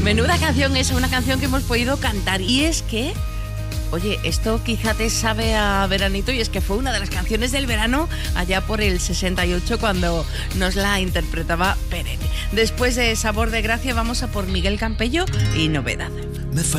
Menuda canción esa, una canción que hemos podido cantar. Y es que, oye, esto quizá te sabe a veranito, y es que fue una de las canciones del verano allá por el 68 cuando nos la interpretaba Peret. Después de Sabor de Gracia vamos a por Miguel Campello y Novedad.